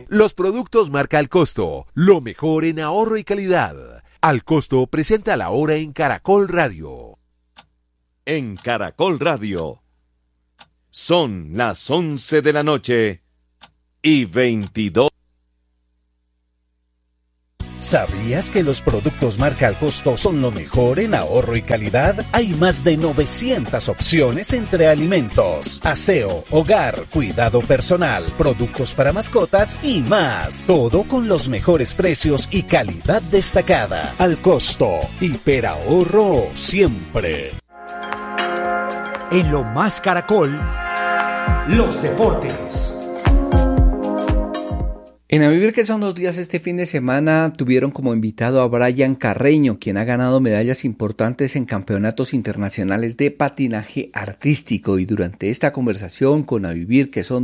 Los productos marca Al Costo, lo mejor en ahorro y calidad. Al Costo presenta la hora en Caracol Radio. En Caracol Radio son las 11 de la noche y 22. ¿Sabías que los productos marca Al Costo son lo mejor en ahorro y calidad? Hay más de 900 opciones entre alimentos, aseo, hogar, cuidado personal, productos para mascotas y más. Todo con los mejores precios y calidad destacada. Al Costo, hiperahorro siempre. En lo más Caracol, los deportes. En A Vivir que son 2 días este fin de semana tuvieron como invitado a Brian Carreño, quien ha ganado medallas importantes en campeonatos internacionales de patinaje artístico, y durante esta conversación con A Vivir que son